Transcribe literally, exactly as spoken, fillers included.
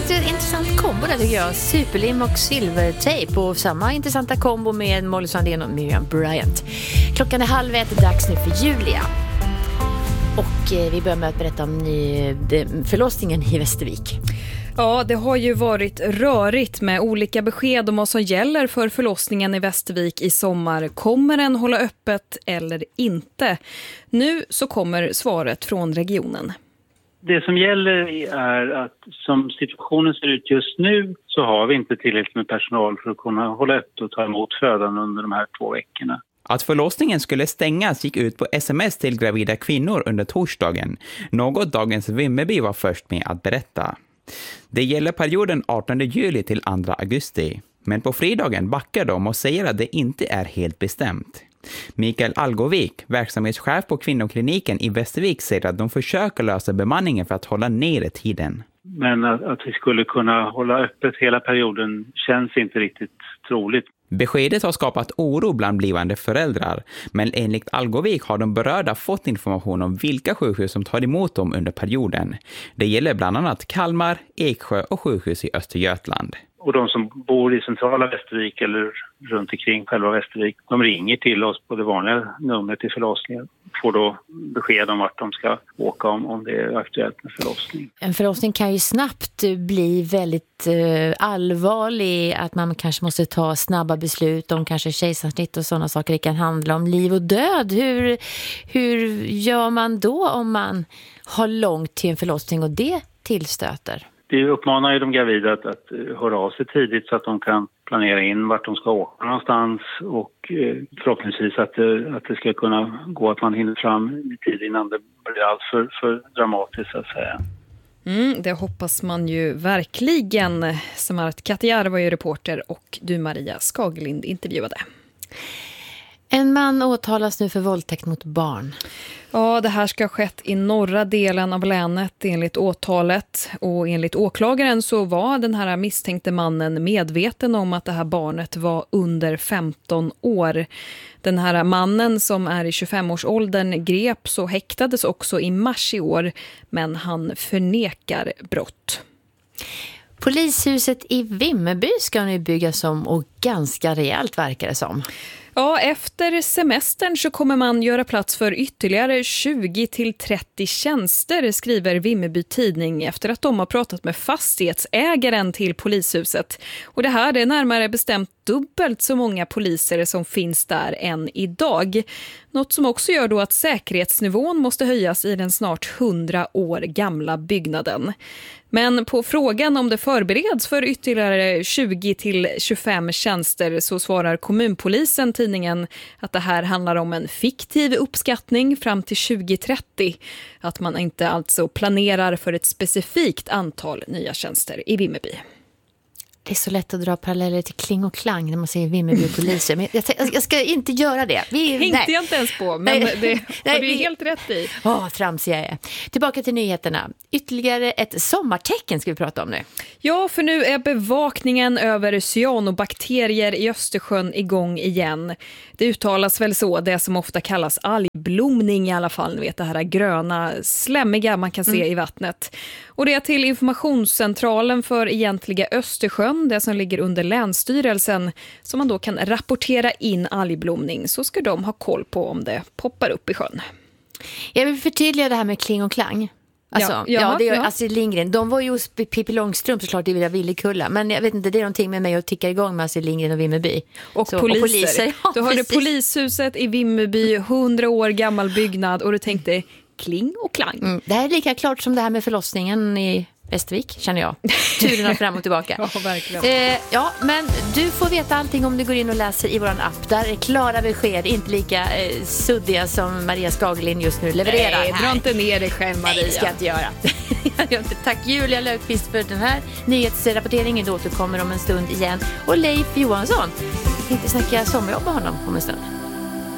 väldigt intressant kombo där tycker jag. Superlim och silvertejp och samma intressanta kombo med Molly Sandén och Miriam Bryant. Klockan är halv ett, dags nu för Julia. Och eh, vi börjar med att berätta om ny, de, förlossningen i Västervik. Ja, det har ju varit rörigt med olika besked om vad som gäller för förlossningen i Västervik i sommar. Kommer den hålla öppet eller inte? Nu så kommer svaret från regionen. Det som gäller är att som situationen ser ut just nu så har vi inte tillräckligt med personal för att kunna hålla öppet och ta emot födan under de här två veckorna. Att förlossningen skulle stängas gick ut på sms till gravida kvinnor under torsdagen. Något Dagens Vimmerby var först med att berätta. Det gäller perioden artonde juli till andra augusti. Men på fredagen backar de och säger att det inte är helt bestämt. Mikael Algovik, verksamhetschef på kvinnokliniken i Västervik, säger att de försöker lösa bemanningen för att hålla nere tiden. Men att, att vi skulle kunna hålla öppet hela perioden känns inte riktigt troligt. Beskedet har skapat oro bland blivande föräldrar, men enligt Algovik har de berörda fått information om vilka sjukhus som tar emot dem under perioden. Det gäller bland annat Kalmar, Eksjö och sjukhus i Östergötland. Och de som bor i centrala Västervik eller runt omkring själva Västervik, de ringer till oss på det vanliga numret till förlossningen. Får då besked om vart de ska åka om, om det är aktuellt med förlossning. En förlossning kan ju snabbt bli väldigt eh, allvarlig, att man kanske måste ta snabba beslut om kanske kejsarsnitt och sådana saker. Det kan handla om liv och död. Hur, hur gör man då om man har långt till en förlossning och det tillstöter? Vi uppmanar ju de gravida att, att höra av sig tidigt så att de kan planera in vart de ska åka någonstans och eh, förhoppningsvis att det, att det ska kunna gå att man hinner fram i tid innan det blir allt för, för dramatiskt så att säga. Mm, det hoppas man ju verkligen. Samarat Katjar var ju reporter och du Maria Skagelind intervjuade. En man åtalas nu för våldtäkt mot barn. Ja, det här ska ha skett i norra delen av länet enligt åtalet. Och enligt åklagaren så var den här misstänkte mannen medveten om att det här barnet var under femton år. Den här mannen som är i tjugofemårsåldern greps och häktades också i mars i år, men han förnekar brott. Polishuset i Vimmerby ska nu byggas om och ganska rejält verkar det som. Ja, efter semestern så kommer man göra plats för ytterligare tjugo till trettio tjänster, skriver Vimmerby tidning efter att de har pratat med fastighetsägaren till polishuset. Och det här är närmare bestämt dubbelt så många poliser som finns där än idag. Något som också gör då att säkerhetsnivån måste höjas i den snart hundra år gamla byggnaden. Men på frågan om det förbereds för ytterligare tjugo till tjugofem tjänster så svarar kommunpolisen tidningen att det här handlar om en fiktiv uppskattning fram till tjugo trettio. Att man inte alltså planerar för ett specifikt antal nya tjänster i Vimmerby. Det är så lätt att dra paralleller till Kling och Klang när man säger Vimmerby och poliser. Men jag, jag ska inte göra det. Vi, Hängde nej. jag inte ens på, men det nej, har du vi, helt rätt i. Åh, oh, tramsiga jag är. Tillbaka till nyheterna. Ytterligare ett sommartecken ska vi prata om nu. Ja, för nu är bevakningen över cyanobakterier i Östersjön igång igen. Det uttalas väl så, det som ofta kallas algblomning i alla fall. Ni vet det här gröna, slämmiga man kan se mm. i vattnet. Och det är till informationscentralen för egentliga Östersjön, det som ligger under Länsstyrelsen, som man då kan rapportera in algblomning, så ska de ha koll på om det poppar upp i sjön. Jag vill förtydliga det här med Kling och Klang. Alltså, ja, ja, det är ja. Astrid Lindgren. De var ju hos Pippi Långstrump såklart i Villekulla. Men jag vet inte, det är någonting med mig att ticka igång med Astrid Lindgren och Vimmerby. Och, så, poliser. och poliser. Ja, du hörde polishuset i Vimmerby, hundra år gammal byggnad, och du tänkte Kling och Klang. Mm, det här är lika klart som det här med förlossningen i Västervik, känner jag. Turerna fram och tillbaka. Ja, verkligen. Eh, ja, men du får veta allting om du går in och läser i våran app. Där är klara besked, inte lika eh, suddiga som Maria Skagelind just nu levererar. Nej, dra inte ner dig själv, Maria. Nej, ska jag inte göra. Tack Julia Löfqvist för den här nyhetsrapporteringen. Då återkommer om en stund igen. Och Leif Johansson. Jag tänkte snacka sommarjobb med honom om en stund.